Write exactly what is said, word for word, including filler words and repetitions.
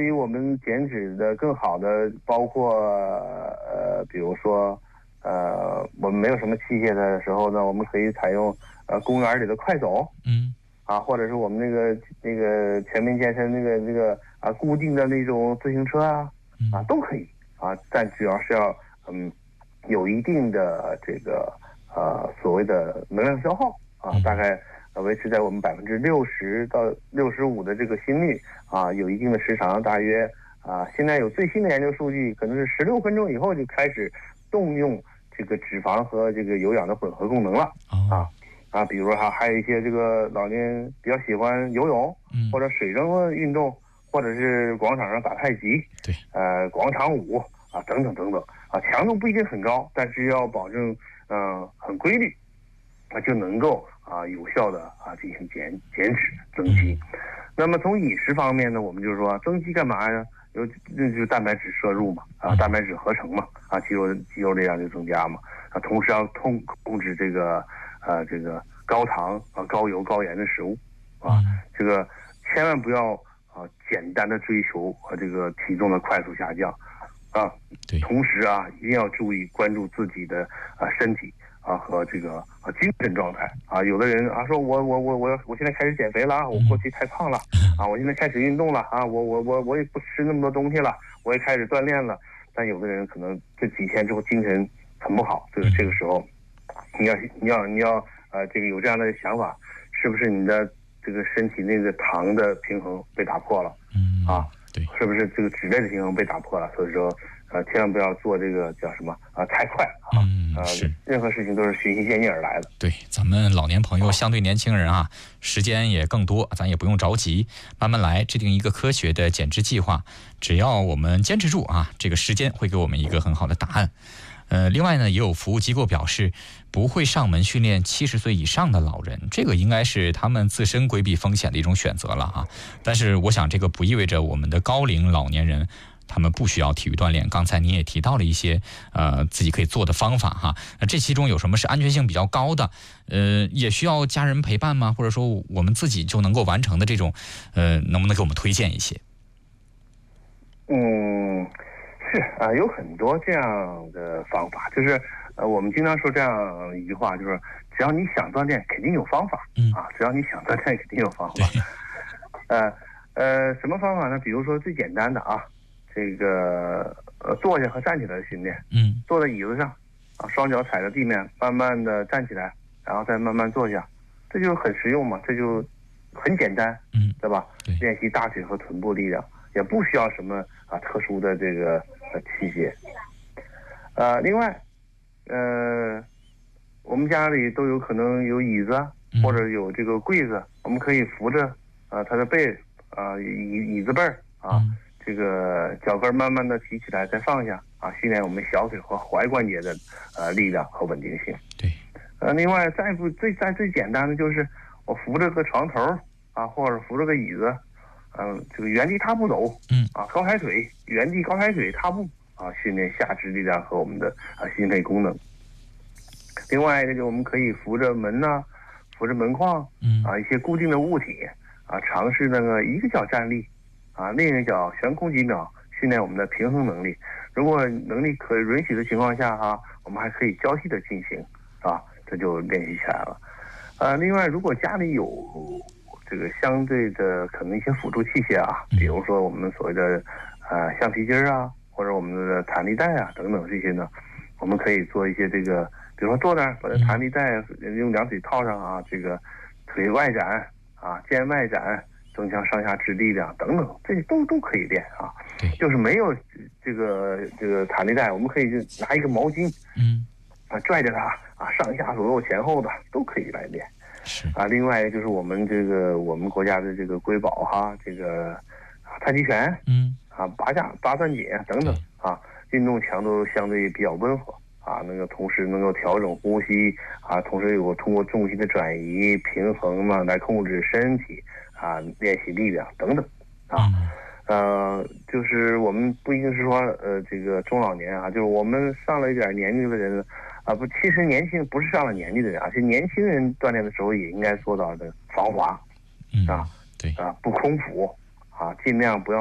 对于我们减脂的更好的，包括呃，比如说呃，我们没有什么器械的时候呢，我们可以采用呃公园里的快走， 嗯， 啊，或者是我们那个那个全民健身那个那个啊固定的那种自行车啊，啊都可以啊，但主要是要嗯有一定的这个呃所谓的能量消耗啊，大概呃维持在我们百分之六十到六十五的这个心率啊，有一定的时长，大约啊现在有最新的研究数据，可能是十六分钟以后就开始动用这个脂肪和这个有氧的混合功能了啊。啊，比如说哈，还有一些这个老年比较喜欢游泳，嗯，或者水上运动，或者是广场上打太极， 对， 呃，广场舞啊，等等等等啊，强度不一定很高，但是要保证嗯、呃、很规律，啊就能够啊有效的啊进行减减脂增肌。嗯、那么从饮食方面呢，我们就是说增肌干嘛呀？有那就是蛋白质摄入嘛，啊，蛋白质合成嘛，啊，肌肉肌肉力量就增加嘛，啊，同时要控控制这个。呃，这个高糖啊、高油、高盐的食物，啊，这个千万不要啊简单的追求和这个体重的快速下降，啊， 对， 同时啊一定要注意关注自己的啊身体啊和这个啊精神状态啊。有的人啊说我我我我我现在开始减肥了，我过去太胖了啊，我现在开始运动了啊，我我我我也不吃那么多东西了，我也开始锻炼了，但有的人可能这几天之后精神很不好，这个这个时候。你要你要你要呃，这个有这样的想法，是不是你的这个身体那个糖的平衡被打破了？ 嗯啊， 对， 是不是这个脂类的平衡被打破了？所以说，呃，千万不要做这个叫什么啊、呃，太快啊， 嗯， 呃， 是， 任何事情都是循序渐进而来的。 对，咱们老年朋友相对年轻人啊，时间也更多，咱也不用着急，慢慢来，制定一个科学的减脂计划。只要我们坚持住啊，这个时间会给我们一个很好的答案。呃，另外呢，也有服务机构表示不会上门训练七十岁以上的老人，这个应该是他们自身规避风险的一种选择了啊。但是我想这个不意味着我们的高龄老年人他们不需要体育锻炼。刚才您也提到了一些呃自己可以做的方法哈，那这其中有什么是安全性比较高的？呃，也需要家人陪伴吗？或者说我们自己就能够完成的这种，呃，能不能给我们推荐一些？ 嗯。是啊，有很多这样的方法，就是呃，我们经常说这样一句话，就是只要你想锻炼，肯定有方法。嗯啊，只要你想锻炼，肯定有方法。呃呃，什么方法呢？比如说最简单的啊，这个呃坐下和站起来的训练。嗯，坐在椅子上啊，双脚踩着地面，慢慢的站起来，然后再慢慢坐下，这就很实用嘛，这就很简单。嗯，对吧？对，练习大腿和臀部力量，也不需要什么啊特殊的这个。器械，呃，另外，呃，我们家里都有可能有椅子或者有这个柜子，我们可以扶着啊它的背啊椅椅子背啊，这个脚跟慢慢的提起来再放下啊，训练我们小腿和踝关节的呃力量和稳定性。 对， 呃，另外再不最再最简单的就是我扶着个床头啊，或者扶着个椅子。嗯，这个原地踏步走，嗯啊，高抬腿，原地高抬腿踏步啊，训练下肢力量和我们的啊心肺功能。另外，这个我们可以扶着门呐、啊，扶着门框，嗯啊，一些固定的物体啊，尝试那个一个脚站立，啊，另一个脚悬空几秒，训练我们的平衡能力。如果能力可允许的情况下哈、啊，我们还可以交替的进行，啊，这就练习起来了。呃，另外，如果家里有这个相对的可能一些辅助器械啊，比如说我们所谓的呃橡皮筋啊，或者我们的弹力带啊等等这些呢，我们可以做一些这个，比如说坐那儿把这弹力带用两腿套上啊，这个腿外展啊，肩外展，增强上下肢力量等等，这些都都可以练啊。就是没有这个这个弹力带，我们可以就拿一个毛巾，嗯，啊拽着它啊，上下左右前后的都可以来练。是啊，另外就是我们这个我们国家的这个瑰宝哈，这个太极拳，嗯，啊八架八段锦等等啊，运动强度相对比较温和啊，那个同时能够调整呼吸啊，同时有通过重心的转移平衡嘛，来控制身体啊，练习力量等等啊。呃，就是我们不一定是说呃这个中老年啊，就是我们上了一点年纪的人。啊不，其实年轻不是上了年纪的人啊，其实年轻人锻炼的时候也应该做到的防滑，嗯、啊，对啊，不空腹啊，尽量不要。